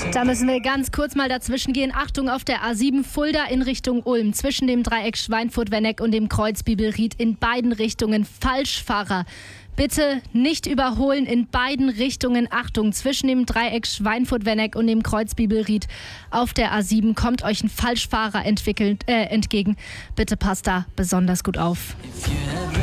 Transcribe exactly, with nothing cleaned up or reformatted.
Da müssen wir ganz kurz mal dazwischen gehen. Achtung auf der A sieben Fulda in Richtung Ulm. Zwischen dem Dreieck Schweinfurt-Wenneck und dem Kreuz Bibelried in beiden Richtungen Falschfahrer. Bitte nicht überholen in beiden Richtungen. Achtung, zwischen dem Dreieck Schweinfurt-Wenneck und dem Kreuz Bibelried auf der A sieben kommt euch ein Falschfahrer entwickelt, äh, entgegen. Bitte passt da besonders gut auf.